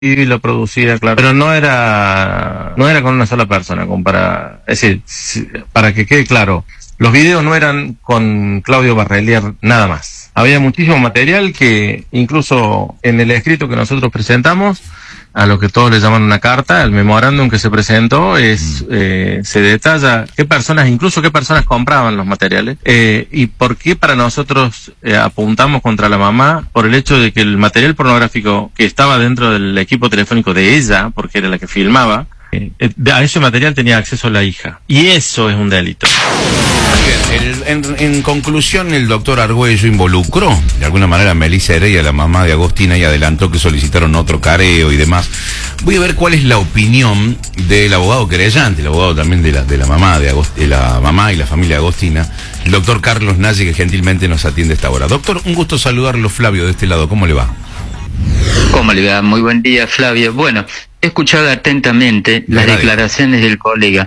y lo producía, claro, pero no era con una sola persona, es decir, para que quede claro, los videos no eran con Claudio Barrelier nada más. Había muchísimo material que incluso en el escrito que nosotros presentamos, a lo que todos le llaman una carta, el memorándum que se presentó se detalla qué personas compraban los materiales, y por qué para nosotros apuntamos contra la mamá, por el hecho de que el material pornográfico que estaba dentro del equipo telefónico de ella, porque era la que filmaba, a ese material tenía acceso la hija. Y eso es un delito. Bien, en conclusión, el doctor Argüello involucró de alguna manera a Melissa Heredia, la mamá de Agostina, y adelantó que solicitaron otro careo y demás. Voy a ver cuál es la opinión del abogado querellante, el abogado también de la mamá de la mamá y la familia de Agostina, el doctor Carlos Nalle, que gentilmente nos atiende a esta hora. Doctor, un gusto saludarlo. Flavio, de este lado, ¿cómo le va? ¿Cómo le va? Muy buen día, Flavio. Bueno, he escuchado atentamente las declaraciones del colega.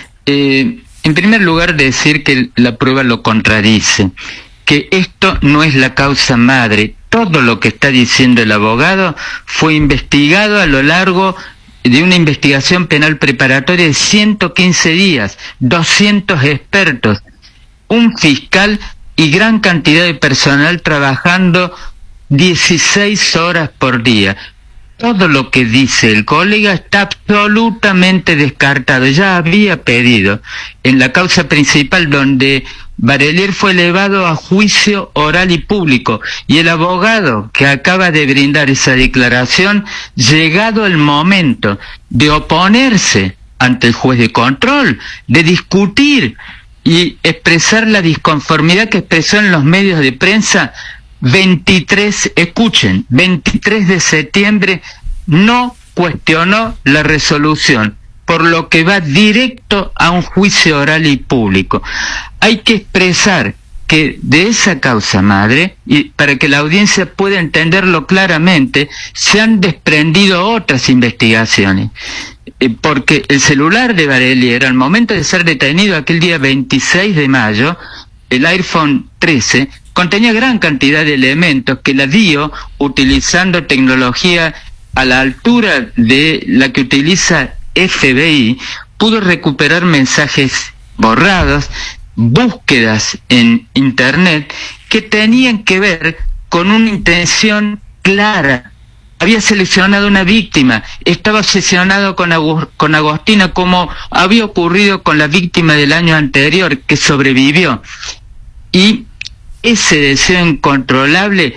En primer lugar, decir que la prueba lo contradice, que esto no es la causa madre. Todo lo que está diciendo el abogado fue investigado a lo largo de una investigación penal preparatoria de 115 días, 200 expertos, un fiscal y gran cantidad de personal trabajando 16 horas por día. Todo lo que dice el colega está absolutamente descartado. Ya había pedido en la causa principal, donde Barrelier fue elevado a juicio oral y público, y el abogado que acaba de brindar esa declaración, llegado el momento de oponerse ante el juez de control, de discutir y expresar la disconformidad que expresó en los medios de prensa, 23 de septiembre, no cuestionó la resolución, por lo que va directo a un juicio oral y público. Hay que expresar que de esa causa madre, y para que la audiencia pueda entenderlo claramente, se han desprendido otras investigaciones. Porque el celular de Barrelier, al momento de ser detenido aquel día 26 de mayo, el iPhone 13, contenía gran cantidad de elementos que la DIO, utilizando tecnología a la altura de la que utiliza FBI, pudo recuperar mensajes borrados, búsquedas en Internet que tenían que ver con una intención clara. Había seleccionado una víctima, estaba obsesionado con Agostina, como había ocurrido con la víctima del año anterior, que sobrevivió. Y ese deseo incontrolable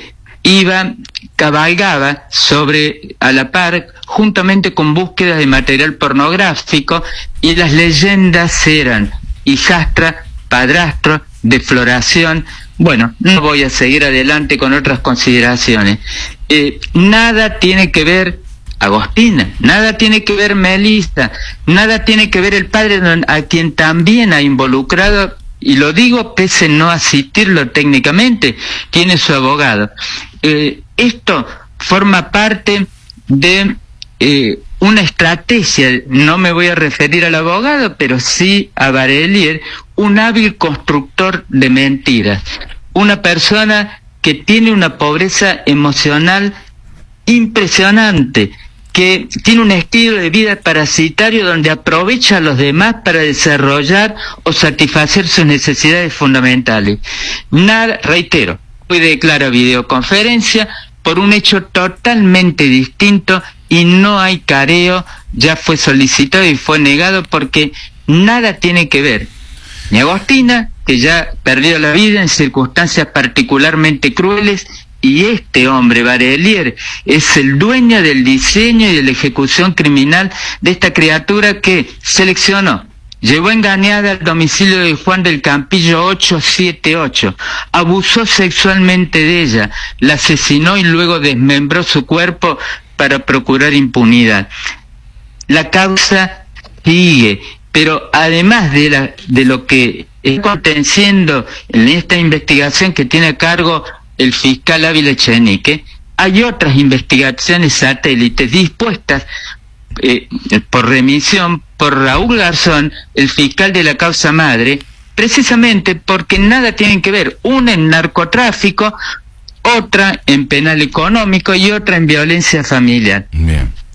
cabalgaba a la par, juntamente con búsquedas de material pornográfico, y las leyendas eran hijastra, padrastro, defloración. Bueno, no voy a seguir adelante con otras consideraciones. Nada tiene que ver Agostina, nada tiene que ver Melissa, nada tiene que ver el padre, a quien también ha involucrado, y lo digo pese a no asistirlo técnicamente, tiene su abogado. Esto forma parte de una estrategia, no me voy a referir al abogado, pero sí a Barrelier, un hábil constructor de mentiras, una persona que tiene una pobreza emocional impresionante, que tiene un estilo de vida parasitario donde aprovecha a los demás para desarrollar o satisfacer sus necesidades fundamentales. Nada, reitero, hoy declara videoconferencia por un hecho totalmente distinto, y no hay careo, ya fue solicitado y fue negado, porque nada tiene que ver ni Agostina, que ya perdió la vida en circunstancias particularmente crueles, y este hombre, Barrelier, es el dueño del diseño y de la ejecución criminal de esta criatura que seleccionó, llevó engañada al domicilio de Juan del Campillo 878, abusó sexualmente de ella, la asesinó y luego desmembró su cuerpo para procurar impunidad. La causa sigue, pero además de lo que está aconteciendo en esta investigación que tiene a cargo el fiscal Ávila Echenique, hay otras investigaciones satélites dispuestas por remisión por Raúl Garzón, el fiscal de la causa madre, precisamente porque nada tienen que ver, una en narcotráfico, otra en penal económico y otra en violencia familiar. Bien.